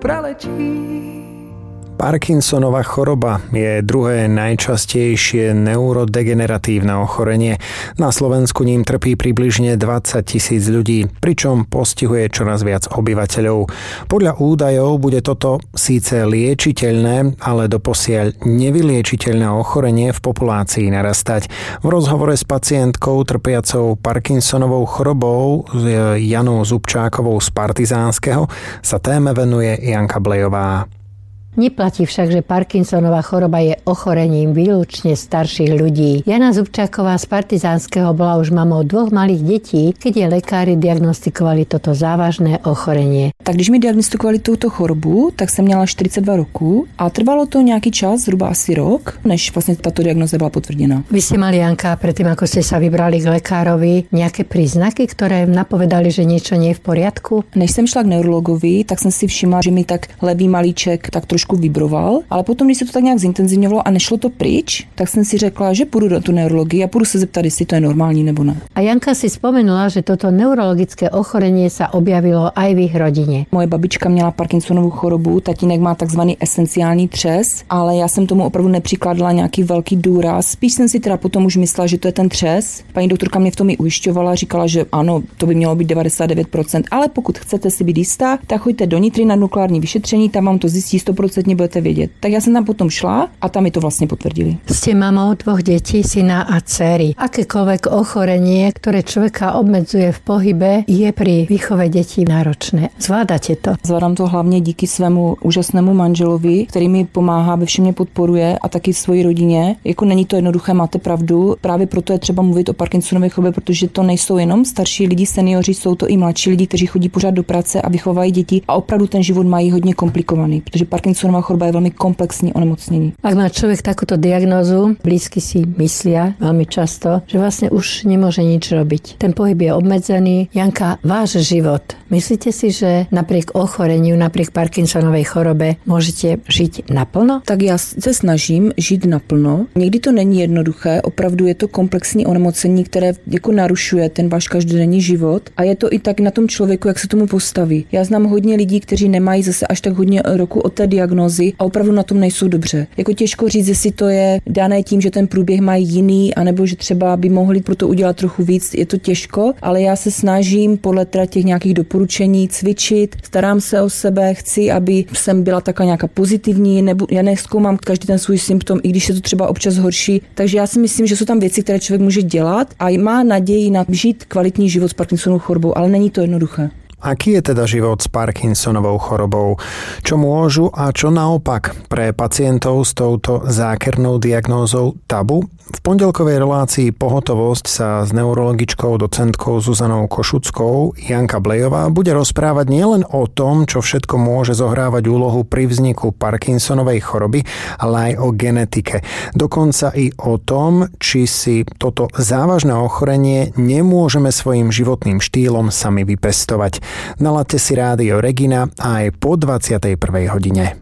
preletí. Parkinsonova choroba je druhé najčastejšie neurodegeneratívne ochorenie. Na Slovensku ním trpí približne 20 000 ľudí, pričom postihuje čoraz viac obyvateľov. Podľa údajov bude toto síce liečiteľné, ale doposiaľ nevyliečiteľné ochorenie v populácii narastať. V rozhovore s pacientkou trpiacou Parkinsonovou chorobou Janou Zubčákovou z Partizánskeho sa téme venuje Janka Blejová. Neplatí však, že Parkinsonova choroba je ochorením výlučne starších ľudí. Jana Zubčáková z Partizánskeho bola už mamou 2 malých detí, keď jej lekári diagnostikovali toto závažné ochorenie. Tak když mi diagnostikovali touto chorobu, tak jsem měla 42 roků a trvalo to nějaký čas, zhruba asi rok, než vlastně tato diagnoza byla potvrdená. Vy ste mali, Janka, predtým ako ste sa vybrali k lekárovi, nejaké príznaky, ktoré napovedali, že niečo nie je v poriadku? Než jsem šla k neurologovi, tak jsem si všimla, že mi tak levý malíček tak trošku vibroval, ale potom, když se to tak nějak zintenzivňovalo a nešlo to pryč, tak jsem si řekla, že půjdu do tu neurologii a půjdu se zeptat, jestli to je normální nebo ne. A Janka si spomenula, že toto neurologické ochorenie sa objavilo aj v ich rodine. Moje babička měla Parkinsonovu chorobu, tatínek má takzvaný esenciální třes, ale já jsem tomu opravdu nepřikládala nějaký velký důraz. Spíš jsem si teda potom už myslela, že to je ten třes. Paní doktorka mě v tom i ujišťovala, říkala, že ano, to by mělo být 99%, ale pokud chcete si být jistá, tak choďte do Nitry na nukleární vyšetření, tam vám to zjistí 100% budete vědět. Tak já jsem tam potom šla a tam mi to vlastně potvrdili. Ste mamou 2 detí, syna a dcery. Akékoľvek ochorenie, ktoré človeka obmedzuje v pohybe, je pri výchove detí náročné. Zvládate to? Zvládám to hlavně díky svému úžasnému manželovi, který mi pomáhá, ve všem mě podporuje a taky svojí rodině. Jako není to jednoduché, máte pravdu. Právě proto je třeba mluvit o Parkinsonově chorobě, protože to nejsou jenom starší lidi, seniori, jsou to i mladší lidi, kteří chodí pořád do práce a vychovají děti a opravdu ten život mají hodně komplikovaný, protože Parkinsonova choroba je velmi komplexní onemocnění. Ak má človek takúto diagnózu, blízky si myslia veľmi často, že vlastne už nemôže nič robiť. Ten pohyb je obmedzený. Janka, váš život, myslíte si, že napriek ochoreniu, napriek Parkinsonovej chorobe môžete žiť naplno? Tak já se snažím žít naplno. Někdy to není jednoduché, opravdu je to komplexní onemocnění, které jako narušuje ten váš každodenní život a je to i tak na tom člověku, jak se tomu postaví. Já znám hodně lidí, kteří nemají zase až tak hodně roku od té diagnózy a opravdu na tom nejsou dobře. Jako těžko říct, jestli to je dané tím, že ten průběh mají jiný, anebo že třeba by mohli pro to udělat trochu víc, je to těžko, ale já se snažím podle těch nějakých doporučení cvičit, starám se o sebe, chci, aby jsem byla taková nějaká pozitivní, nebo já nezkoumám každý ten svůj symptom, i když se to třeba občas horší. Takže já si myslím, že jsou tam věci, které člověk může dělat a má naději na žít kvalitní život s Parkinsonovou chorobou, ale není to jednoduché. Aký je teda život s Parkinsonovou chorobou? Čo môžu a čo naopak pre pacientov s touto zákernou diagnózou tabu? V pondelkovej relácii Pohotovosť sa s neurologičkou docentkou Zuzanou Košuckou Janka Blejová bude rozprávať nielen o tom, čo všetko môže zohrávať úlohu pri vzniku Parkinsonovej choroby, ale aj o genetike. Dokonca i o tom, či si toto závažné ochorenie nemôžeme svojim životným štýlom sami vypestovať. Nalaďte si rádio Regina aj po 21. hodine.